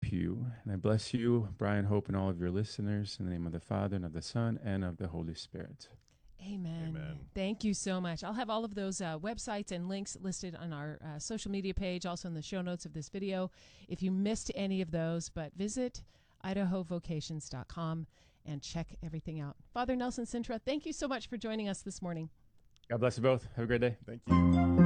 keep you. And I bless you, Brian Hope, and all of your listeners in the name of the Father, and of the Son, and of the Holy Spirit. Amen. Amen. Thank you so much. I'll have all of those websites and links listed on our social media page, also in the show notes of this video, if you missed any of those. But visit idahovocations.com and check everything out. Father Nelson Sintra, thank you so much for joining us this morning. God bless you both. Have a great day. Thank you.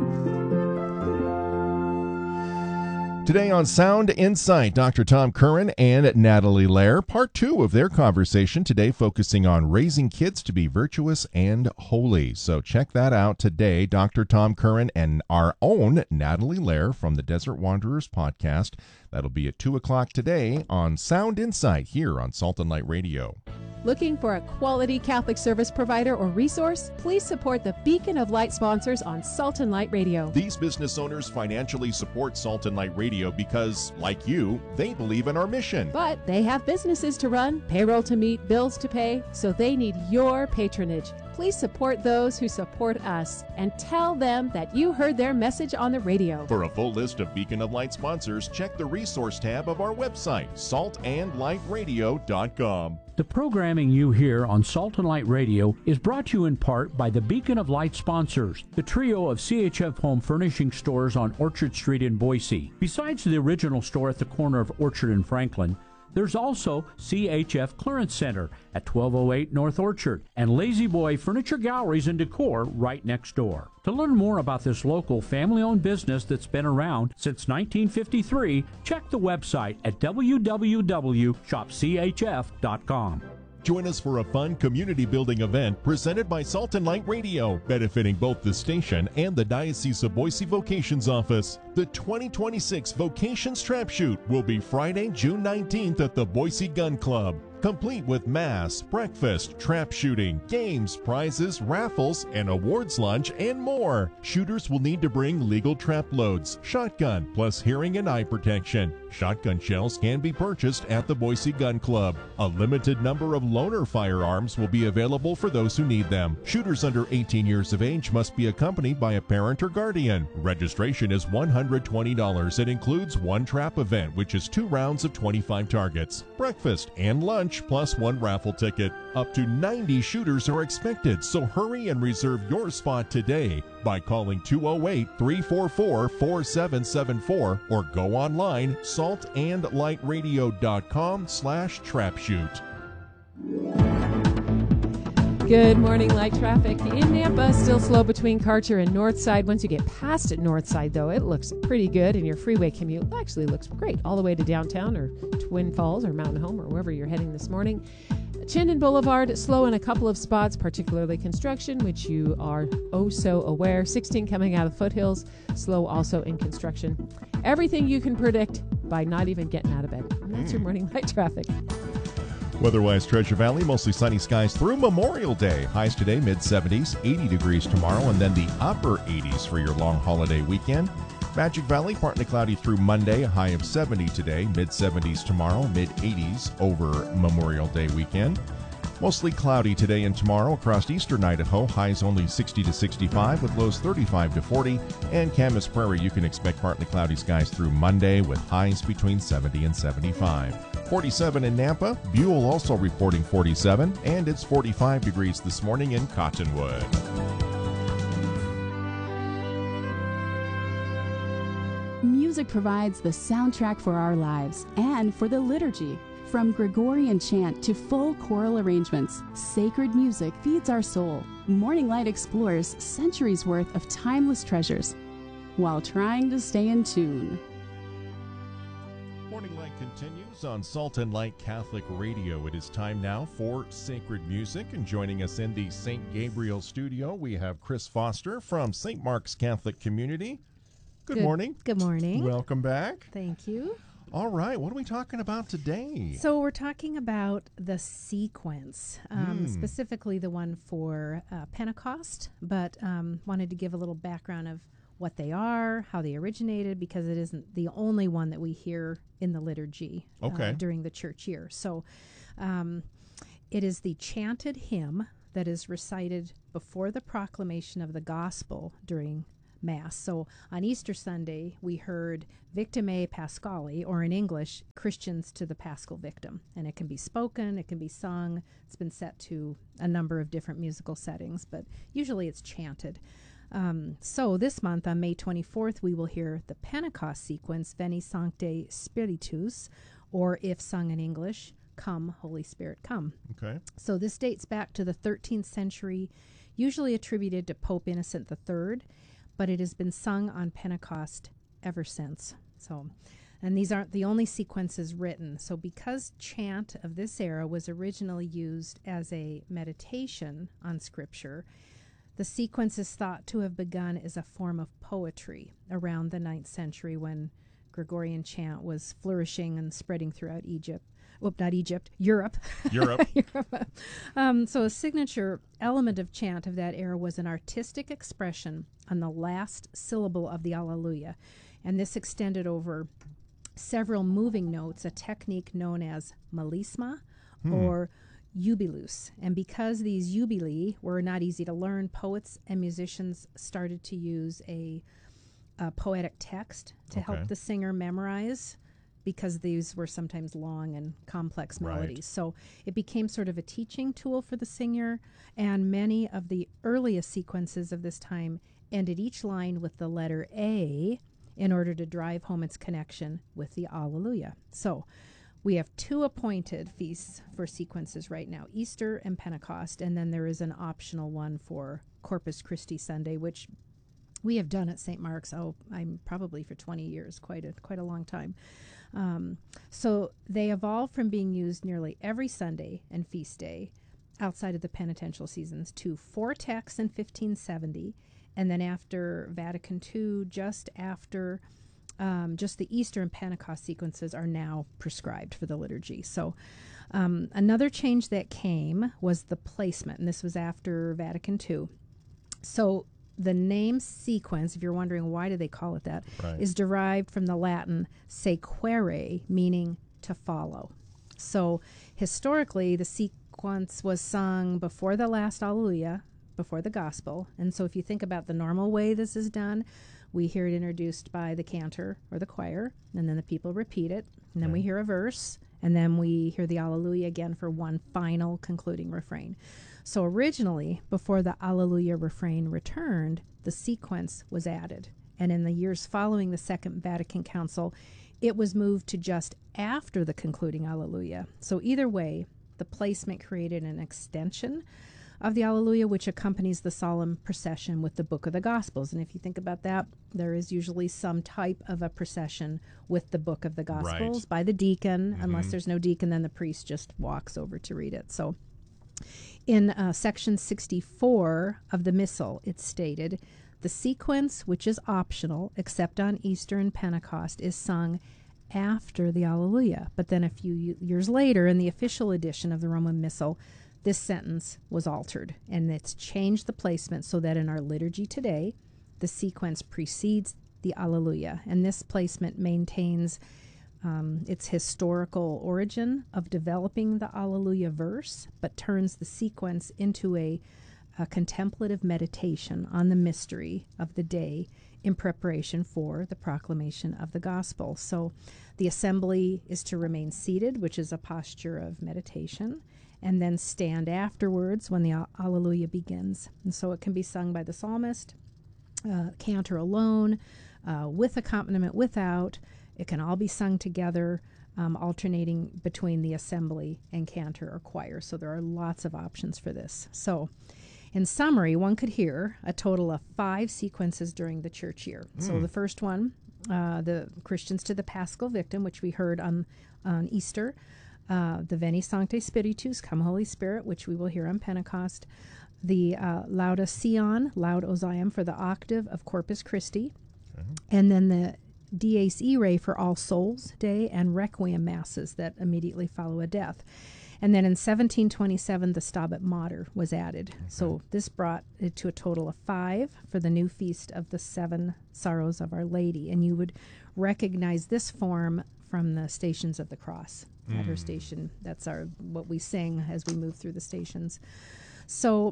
Today on Sound Insight, Dr. Tom Curran and Natalie Lair, part 2 of their conversation today focusing on raising kids to be virtuous and holy. So check that out today. Dr. Tom Curran and our own Natalie Lair from the Desert Wanderers podcast. That'll be at 2 o'clock today on Sound Insight here on Salt and Light Radio. Looking for a quality Catholic service provider or resource? Please support the Beacon of Light sponsors on Salt and Light Radio. These business owners financially support Salt and Light Radio because, like you, they believe in our mission. But they have businesses to run, payroll to meet, bills to pay, so they need your patronage. Please support those who support us and tell them that you heard their message on the radio. For a full list of Beacon of Light sponsors, check the resource tab of our website, saltandlightradio.com. The programming you hear on Salt and Light Radio is brought to you in part by the Beacon of Light sponsors, the trio of CHF home furnishing stores on Orchard Street in Boise. Besides the original store at the corner of Orchard and Franklin, there's also CHF Clearance Center at 1208 North Orchard and Lazy Boy Furniture Galleries and Decor right next door. To learn more about this local family-owned business that's been around since 1953, check the website at www.shopchf.com. Join us for a fun community-building event presented by Salt and Light Radio, benefiting both the station and the Diocese of Boise Vocations Office. The 2026 Vocations Trap Shoot will be Friday, June 19th at the Boise Gun Club. Complete with mass, breakfast, trap shooting, games, prizes, raffles, an awards lunch, and more. Shooters will need to bring legal trap loads, shotgun, plus hearing and eye protection. Shotgun shells can be purchased at the Boise Gun Club. A limited number of loaner firearms will be available for those who need them. Shooters under 18 years of age must be accompanied by a parent or guardian. Registration is $120. It includes one trap event, which is 2 rounds of 25 targets, breakfast and lunch, plus 1 raffle ticket. Up to 90 shooters are expected, so hurry and reserve your spot today by calling 208-344-4774 or go online saltandlightradio.com/trapshoot. Good morning, light traffic. In Nampa, still slow between Karcher and Northside. Once you get past it, Northside, though, it looks pretty good, and your freeway commute actually looks great all the way to downtown or Twin Falls or Mountain Home or wherever you're heading this morning. Chinden Boulevard, slow in a couple of spots, particularly construction, which you are oh so aware. 16 coming out of Foothills, slow also in construction. Everything you can predict by not even getting out of bed. And that's your morning light traffic. Weather-wise, Treasure Valley, mostly sunny skies through Memorial Day. Highs today, mid-70s, 80 degrees tomorrow, and then the upper 80s for your long holiday weekend. Magic Valley, partly cloudy through Monday, a high of 70 today, mid-70s tomorrow, mid-80s over Memorial Day weekend. Mostly cloudy today and tomorrow across eastern Idaho, highs only 60 to 65 with lows 35 to 40. And Camas Prairie, you can expect partly cloudy skies through Monday with highs between 70 and 75. 47 in Nampa, Buell also reporting 47, and it's 45 degrees this morning in Cottonwood. Music provides the soundtrack for our lives and for the liturgy. From Gregorian chant to full choral arrangements, sacred music feeds our soul. Morning Light explores centuries worth of timeless treasures while trying to stay in tune. Morning Light continues on Salt and Light Catholic Radio. It is time now for Sacred Music, and joining us in the St. Gabriel studio, we have Chris Foster from St. Mark's Catholic Community. Good morning. Good morning. Welcome back. Thank you. All right, what are we talking about today? So we're talking about the sequence, specifically the one for Pentecost, but wanted to give a little background of what they are, how they originated, because it isn't the only one that we hear in the liturgy during the church year. So it is the chanted hymn that is recited before the proclamation of the gospel during Mass. So on Easter Sunday, we heard Victimae Paschali, or in English, Christians to the Paschal Victim. And it can be spoken, it can be sung. It's been set to a number of different musical settings, but usually it's chanted. So this month, on May 24th, we will hear the Pentecost sequence, Veni Sancte Spiritus, or if sung in English, Come, Holy Spirit, Come. Okay. So this dates back to the 13th century, usually attributed to Pope Innocent III, but it has been sung on Pentecost ever since. So, and these aren't the only sequences written. So because chant of this era was originally used as a meditation on Scripture, the sequence is thought to have begun as a form of poetry around the 9th century when Gregorian chant was flourishing and spreading throughout Egypt. Well, not Egypt, Europe. Europe. So a signature element of chant of that era was an artistic expression on the last syllable of the Alleluia. And this extended over several moving notes, a technique known as melisma or jubilus. And because these jubili were not easy to learn, poets and musicians started to use a poetic text to help the singer memorize, because these were sometimes long and complex melodies. Right. So it became sort of a teaching tool for the singer, and many of the earliest sequences of this time ended each line with the letter A in order to drive home its connection with the Alleluia. So we have two appointed feasts for sequences right now, Easter and Pentecost, and then there is an optional one for Corpus Christi Sunday, which we have done at St. Mark's, I'm probably for 20 years, quite a long time. So they evolved from being used nearly every Sunday and feast day outside of the penitential seasons to 4 texts in 1570, and then after Vatican II, just after just the Easter and Pentecost sequences are now prescribed for the liturgy. So another change that came was the placement, and this was after Vatican II. So the name sequence, if you're wondering why do they call it that, is derived from the Latin sequere, meaning to follow. So historically, the sequence was sung before the last Alleluia, before the Gospel. And so if you think about the normal way this is done, we hear it introduced by the cantor or the choir, and then the people repeat it, and then we hear a verse, and then we hear the Alleluia again for one final concluding refrain. So originally, before the Alleluia refrain returned, the sequence was added. And in the years following the Second Vatican Council, it was moved to just after the concluding Alleluia. So either way, the placement created an extension of the Alleluia, which accompanies the solemn procession with the Book of the Gospels. And if you think about that, there is usually some type of a procession with the Book of the Gospels by the deacon. Unless there's no deacon, then the priest just walks over to read it. So in section 64 of the Missal, it's stated, the sequence, which is optional, except on Easter and Pentecost, is sung after the Alleluia. But then a few years later, in the official edition of the Roman Missal, this sentence was altered, and it's changed the placement so that in our liturgy today, the sequence precedes the Alleluia. And this placement maintains its historical origin of developing the Alleluia verse, but turns the sequence into a contemplative meditation on the mystery of the day in preparation for the proclamation of the gospel. So the assembly is to remain seated, which is a posture of meditation, and then stand afterwards when the Alleluia begins. And so it can be sung by the psalmist, cantor alone, with accompaniment, without. It can all be sung together, alternating between the assembly and cantor or choir. So there are lots of options for this. So in summary, one could hear a total of 5 sequences during the church year. So the first one, the Christians to the Paschal Victim, which we heard on Easter, the Veni Sancte Spiritus, Come Holy Spirit, which we will hear on Pentecost, the Lauda Sion, Laud Osium for the octave of Corpus Christi, and then the Dies Irae for All Souls Day and Requiem Masses that immediately follow a death. And then in 1727, the Stabat Mater was added. So this brought it to a total of 5 for the new feast of the 7 Sorrows of Our Lady. And you would recognize this form from the Stations of the Cross. At her station, that's what we sing as we move through the stations. So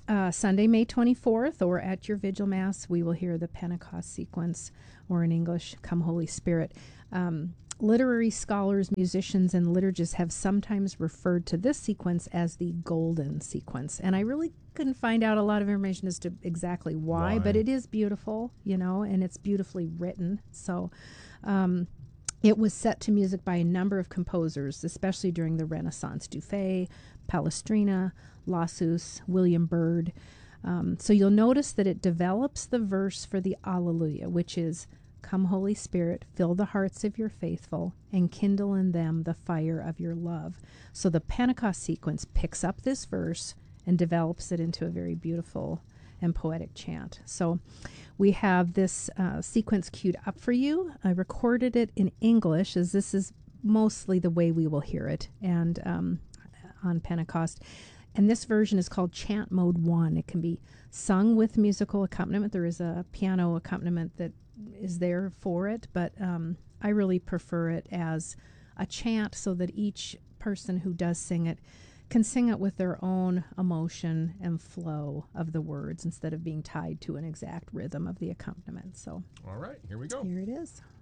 Sunday, May 24th, or at your Vigil Mass, we will hear the Pentecost sequence, or in English, Come Holy Spirit. Literary scholars, musicians, and liturgists have sometimes referred to this sequence as the golden sequence. And I really couldn't find out a lot of information as to exactly why. But it is beautiful, and it's beautifully written. So it was set to music by a number of composers, especially during the Renaissance. Dufay, Palestrina, Lassus, William Byrd. So you'll notice that it develops the verse for the Alleluia, which is, Come, Holy Spirit, fill the hearts of your faithful, and kindle in them the fire of your love. So the Pentecost sequence picks up this verse and develops it into a very beautiful and poetic chant. So we have this sequence queued up for you. I recorded it in English, as this is mostly the way we will hear it, and on Pentecost. And this version is called Chant Mode 1. It can be sung with musical accompaniment. There is a piano accompaniment that is there for it, but I really prefer it as a chant so that each person who does sing it can sing it with their own emotion and flow of the words instead of being tied to an exact rhythm of the accompaniment. So, all right, here we go. Here it is.